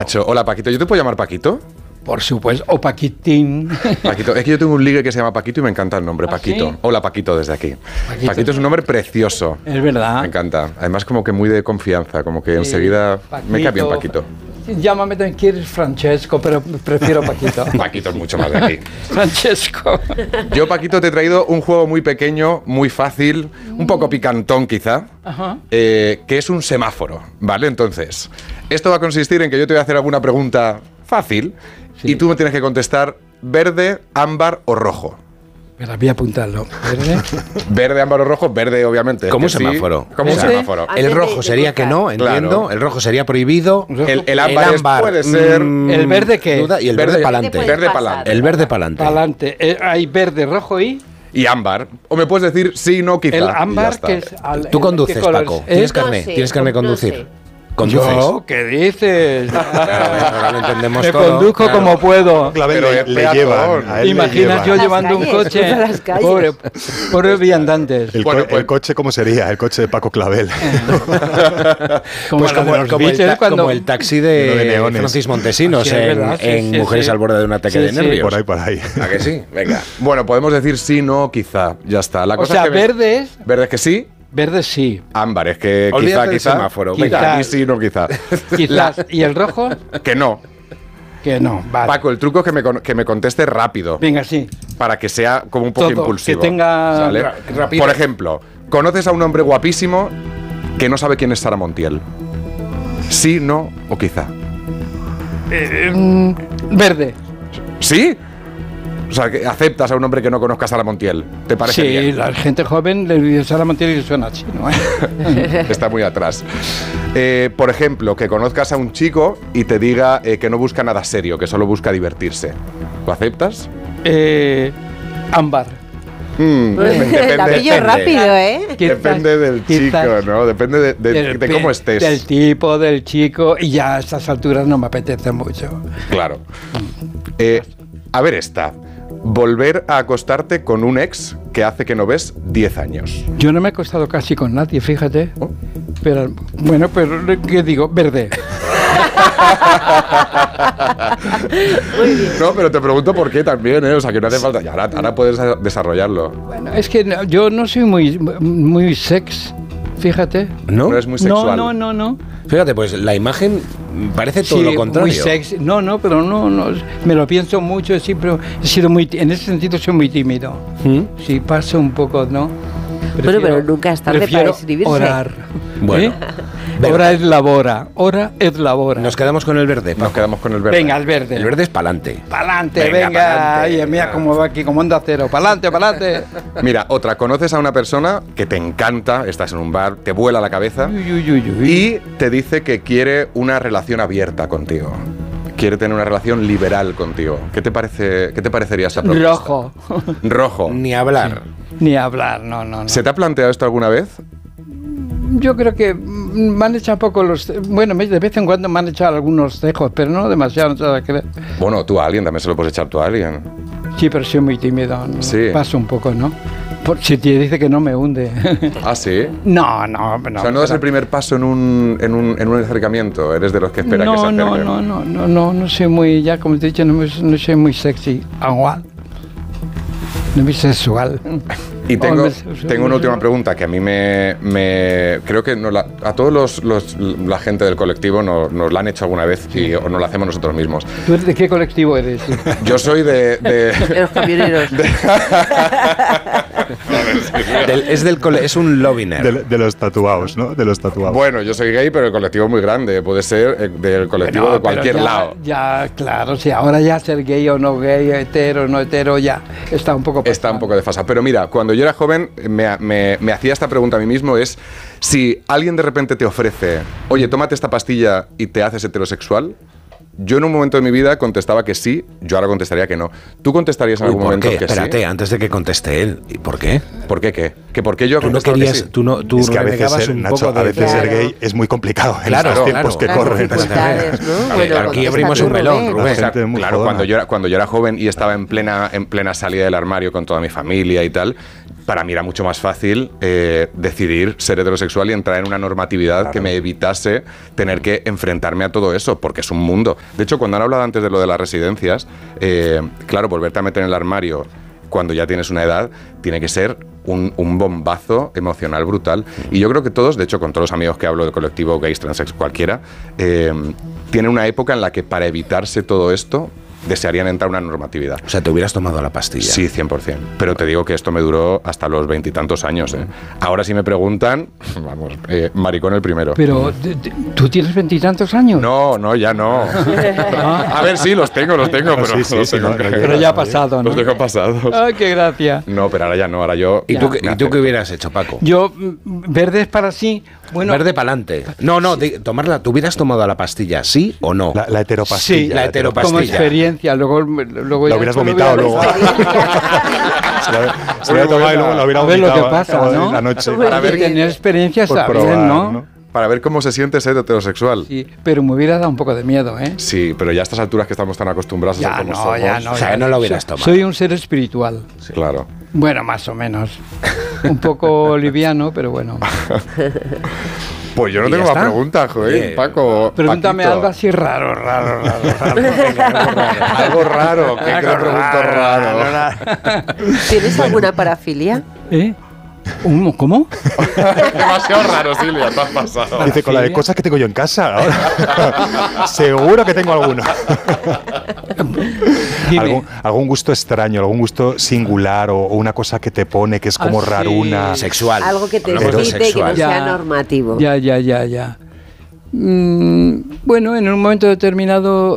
Nacho, hola Paquito, ¿yo te puedo llamar Paquito? Por supuesto, o Paquitín. Paquito, es que yo tengo un ligue que se llama Paquito y me encanta el nombre, ¿Ah, Paquito. sí? Hola Paquito desde aquí. Paquito es un nombre precioso. Es verdad. Me encanta. Además como que muy de confianza, como que enseguida me cae bien Paquito. Llámame también, quieres Francesco, pero prefiero Paquito. Paquito es mucho más de aquí. Francesco. Yo, Paquito, te he traído un juego muy pequeño, muy fácil, un poco picantón quizá, que es un semáforo, ¿vale? Entonces, esto va a consistir en que yo te voy a hacer alguna pregunta fácil y tú me tienes que contestar verde, ámbar o rojo. Pero voy a apuntarlo. ¿Verde? Verde, ámbar o rojo, verde obviamente. Como un sí. semáforo. Como un semáforo. El rojo sería que no, entiendo. Claro. El rojo sería prohibido. El ámbar puede ser... ¿El verde qué? duda, y el verde para adelante. Verde para adelante. El verde para adelante. Adelante. Hay verde, rojo y... Y ámbar. O me puedes decir sí, no, quizá. El y ya ámbar, está. que es... Tú conduces, Paco. ¿Tienes carné? sé, ¿Tienes carné de no conducir? sé. ¿Conduces? Yo, ¿qué dices? Ahora lo entendemos Me todo. conduzco Claro. como puedo. Clavel Pero le es peatón. llevan. A él Imaginas le yo llevan. llevando un calles, coche. cruza las calles. Pobres viandantes. Bueno, pues- El coche, ¿cómo sería? El coche de Paco Clavel. Como, Pues la de los como Beatles cuando... como el taxi Lleno de de neones. Francis Montesinos Sí, es verdad, sí, en sí, Mujeres sí. al borde de un ataque Sí, de sí. nervios. Por ahí. ¿A que sí? Venga. Bueno, podemos decir sí, no, quizá. Ya está. La O cosa sea, es que verdes... Verde es que sí, Verde sí. ámbar es que Olvídate del quizá. semáforo, Quizá, venga. y sí, no, quizá. Quizás. ¿Y el rojo? Que no. Que no. Vale. Paco, el truco es que me conteste rápido. Venga, sí. Para que sea como un poco Todo, impulsivo. que tenga ¿sale? rapidez. Por ejemplo, conoces a un hombre guapísimo que no sabe quién es Sara Montiel. Sí, no o quizá. Verde. ¿Sí? O sea, que aceptas a un hombre que no conozca a Sara Montiel. ¿Te parece Sí, bien? la gente joven le dice Sara Montiel y suena así, ¿no? Está muy atrás. Por ejemplo, que conozcas a un chico y te diga que no busca nada serio, que solo busca divertirse. ¿Lo aceptas? Ámbar. La pillo rápido, ¿eh? Depende del chico, ¿no? Depende de cómo estés. Del tipo, del chico, y ya a estas alturas no me apetece mucho. Claro. A ver esta. Volver a acostarte con un ex que hace que no ves 10 años. Yo no me he acostado casi con nadie, fíjate. Pero, bueno, pero, ¿qué digo? Verde. Muy bien. No, pero te pregunto por qué también, ¿eh? O sea, que no hace falta. Y ahora puedes desarrollarlo. Bueno, es que yo no soy muy sex, fíjate. ¿No? No es muy sexual. No. Fíjate, pues la imagen parece todo Sí, lo contrario. muy sexy. No, pero no. Me lo pienso mucho, siempre he sido en ese sentido soy muy tímido. Sí, paso un poco, ¿no? Bueno, pero nunca es tarde para prefiero escribirse. Orar. Bueno, ¿Eh? Hora es labora. Hora es labora. Nos quedamos con el verde. Nos Paco. quedamos con el verde. Venga, el verde. El verde es pa'lante. Pa'lante, Venga, venga. pa'lante. Ay, mira cómo va aquí, como onda cero. Pa'lante. Mira, otra. Conoces a una persona que te encanta, estás en un bar, te vuela la cabeza Uy. y te dice que quiere una relación abierta contigo. Quiere tener una relación liberal contigo. ¿Qué te parecería esa propuesta? Rojo. Rojo. Ni hablar. Ni hablar, no. ¿Se te ha planteado esto alguna vez? Yo creo que me han echado poco los... Bueno, de vez en cuando me han echado algunos cejos, pero no demasiado, no te vas a creer. Bueno, tú a alguien, también se lo puedes echar tú a alguien. Sí, pero soy muy tímido. ¿no? Sí. Paso un poco, ¿no? Si te dice que no me hunde. ¿Ah, sí? No. O sea, no das el primer paso en un acercamiento, eres de los que espera que se acerque. No soy muy, ya como te he dicho, no soy muy sexy. Igual. No muy sexual. Y tengo una última pregunta que a mí creo que a todos la gente del colectivo nos la han hecho alguna vez o nos la hacemos nosotros mismos. ¿Tú de qué colectivo eres? Yo soy de Los camioneros. Es un lobiner. De los tatuados, ¿no? De los tatuados. Bueno, yo soy gay, pero el colectivo es muy grande. Puede ser del colectivo Bueno, de cualquier pero lado. Ya, claro, sí, ahora ya ser gay o no gay, hetero o no hetero, ya está un poco Está un poco desfasado. Pero mira, cuando yo era joven me hacía esta pregunta a mí mismo, es si alguien de repente te ofrece, oye, tómate esta pastilla y te haces heterosexual, yo en un momento de mi vida contestaba que sí, yo ahora contestaría que no. ¿Tú contestarías en algún momento que Espérate, sí? antes de que conteste él. ¿Y por qué? ¿Por qué qué? ¿Que por qué yo he Tú no contestado querías, que sí? tú Es que a veces renegabas ser, un Nacho, poco a de... veces ser Claro. gay es muy complicado en Claro, estos tiempos que Las corren. dificultades, ¿no? Bueno, Claro, aquí contesta abrimos tú, un melón, Rubén. Rubén. O sea, Gente muy claro, jodona. cuando yo era joven y estaba en plena salida del armario con toda mi familia y tal, para mí era mucho más fácil decidir ser heterosexual y entrar en una normatividad que me evitase tener que enfrentarme a todo eso, porque es un mundo. De hecho, cuando han hablado antes de lo de las residencias, claro, volverte a meter en el armario cuando ya tienes una edad, tiene que ser un bombazo emocional brutal. Y yo creo que todos, de hecho, con todos los amigos que hablo del colectivo gays, transex, cualquiera, tienen una época en la que para evitarse todo esto desearían entrar a una normatividad. O sea, te hubieras tomado la pastilla. Sí, 100%. Pero te digo que esto me duró hasta los 20 y tantos años. Ahora si me preguntan, vamos, maricón el primero. Pero, ¿tú tienes 20 y tantos años? No, ya no. A ver, sí, los tengo, pero Sí, los tengo, no, Pero ya ha pasado, ¿no? Los tengo pasados. Ay, qué gracia. No, pero ahora ya no, ahora yo... ¿Y tú qué hubieras hecho, Paco? Yo, verdes para sí, bueno... Verde para adelante. No, tomarla. ¿Tú hubieras tomado la pastilla, sí o no? La heteropastilla. Sí, la heteropastilla. como experiencia, luego Lo ya hubieras solo vomitado hubiera- luego. Se lo hubiera tomado y luego lo hubiera A ver lo vomitado que pasa, en ¿no? la noche. Para ver que tener experiencia Por está probar, bien, ¿no? Para ver cómo se siente ser heterosexual. Sí, pero me hubiera dado un poco de miedo, ¿eh? Sí, pero ya a estas alturas que estamos tan acostumbrados a Ya ser como no, somos. ya no. O sea, no lo hubieras tomado. Soy un ser espiritual. Claro. Bueno, más o menos. Un poco liviano, pero bueno. Pues yo no ¿Y tengo ya más está? preguntas, joder, Bien. Paco. Pregúntame Paquito. algo así raro. Algo raro, ¿qué te pregunto raro? ¿Tienes alguna parafilia? ¿Eh? ¿Cómo? Demasiado raro, Silvia, te has pasado. Dice, con la de cosas que tengo yo en casa ahora. Seguro que tengo alguno. Dime. ¿Algún gusto extraño, algún gusto singular o una cosa que te pone que es como Ah, sí. raruna? Sexual. Algo que te Hablamos de excite, que no sexual. Ya. sea normativo. Ya. Bueno, en un momento determinado,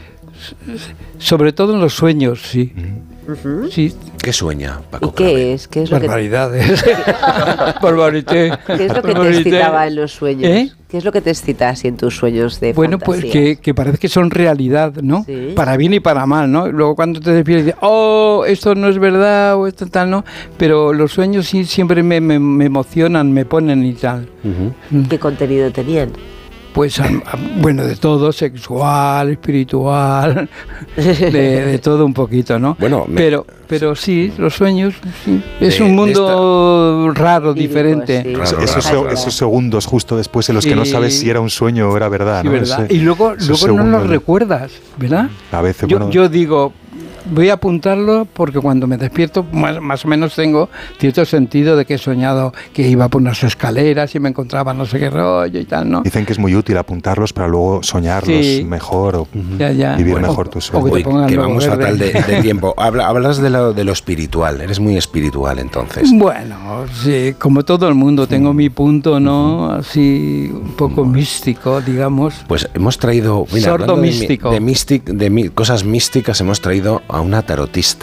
sobre todo en los sueños, sí. Sí, ¿Qué sueña, Paco? ¿Y qué es? ¿Qué es lo que barbaridades. Barbarité. ¿Qué es lo que te Barbarité. excitaba en los sueños? ¿Eh? ¿Qué es lo que te excita así en tus sueños de Bueno, pues fantasías? que parece que son realidad, ¿no? Sí. Para bien y para mal, ¿no? Luego cuando te despiertas dices, oh, esto no es verdad o esto tal, ¿no? Pero los sueños sí siempre me emocionan, me ponen y tal. ¿Qué contenido tenían? Pues, bueno, de todo, sexual, espiritual, de todo un poquito, ¿no? Bueno, pero sí, los sueños, sí. Es De- un de mundo raro, Lírico, diferente. sí. Raro, Esos segundos justo después en los que no Sí. sabes si era un sueño o era verdad, Sí, ¿no? ¿verdad? Ese- Y luego esos no lo segundos. recuerdas, ¿verdad? A veces, Yo, bueno, yo digo, voy a apuntarlo porque cuando me despierto más o menos tengo cierto sentido de que he soñado que iba por unas escaleras y me encontraba no sé qué rollo y tal, ¿no? dicen que es muy útil apuntarlos para luego soñarlos Sí. mejor o Ya. vivir Bueno, mejor tus o que sueños. te Uy, pongan que luego vamos verde. fatal de tiempo. Hablas de lo espiritual. Eres muy espiritual, entonces. Bueno, sí, como todo el mundo, tengo mi punto, ¿no? Así, un poco místico, digamos. Pues hemos traído... Mira, Sordo hablando místico. de cosas místicas, hemos traído a una tarotista.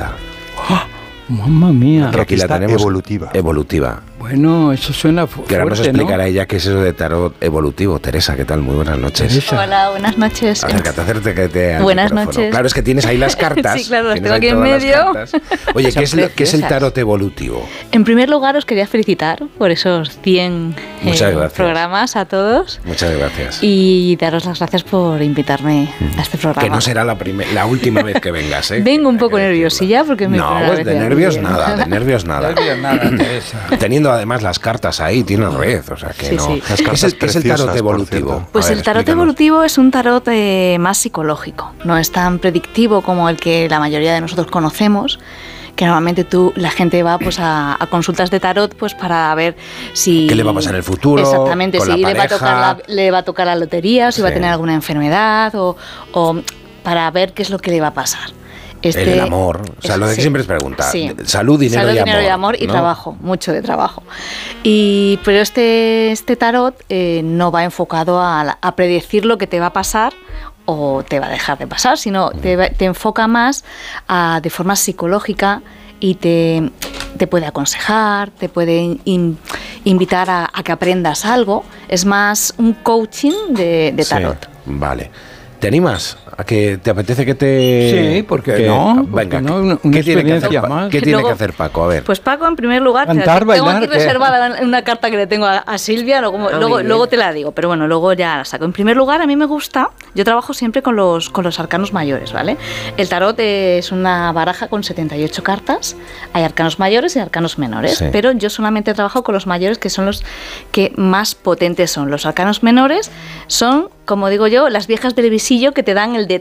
Mamma mía. Que aquí la Tarotista tenemos. evolutiva. Evolutiva. Bueno, eso suena Que ahora nos fuerte, explicará ¿no? ella qué es eso de tarot evolutivo. Teresa, ¿qué tal? Muy buenas noches. Teresa. Hola, buenas noches. Acércate al Buenas micrófono. noches. Claro, es que tienes ahí las cartas. Sí, claro, las Tienes tengo ahí aquí en todas las medio. cartas. Oye, ¿qué es, Son qué es el preciosas. tarot evolutivo? En primer lugar, os quería felicitar por esos 100 Muchas gracias. programas a todos Muchas gracias. y daros las gracias por invitarme a este programa. Que no será la última vez que vengas, ¿eh? Vengo un poco Hay que nerviosilla porque es mi No, primera pues vez de aquí. nervios nada, de nervios nada. No digas nada, Teresa. Teniendo además las cartas ahí, tiene red, o sea que Sí, no. sí. Las ¿Qué es el cartas tarot preciosas, por evolutivo? cierto. Pues A ver, el tarot explícanos. evolutivo es un tarot más psicológico, no es tan predictivo como el que la mayoría de nosotros conocemos, que normalmente la gente va pues a consultas de tarot pues para ver si... ¿Qué le va a pasar en el futuro? Exactamente, con si la le va, a pareja? le va a tocar la lotería, o si va a Sí. tener alguna enfermedad o para ver qué es lo que le va a pasar. El amor, o sea, lo de que siempre es preguntar. Salud, dinero y amor. y ¿no? trabajo, mucho de trabajo. Pero este tarot no va enfocado a predecir lo que te va a pasar o te va a dejar de pasar, sino te enfoca más de forma psicológica y te puede aconsejar, te puede invitar a que aprendas algo. Es más un coaching de tarot. Sí, vale. ¿Te animas? ¿A que te apetece que te...? Sí, porque no. Venga, no, una ¿qué tiene que hacer, más. ¿qué tiene que hacer Paco? A ver. Pues Paco, en primer lugar, Cantar, tengo bailar, aquí reservada una carta que le tengo a Silvia, luego te la digo, pero bueno, luego ya la saco. En primer lugar, a mí me gusta, yo trabajo siempre con los arcanos mayores, ¿vale? El tarot es una baraja con 78 cartas, hay arcanos mayores y arcanos menores, sí. pero yo solamente trabajo con los mayores, que son los que más potentes son. Los arcanos menores son, como digo yo, las viejas del visillo que te dan el de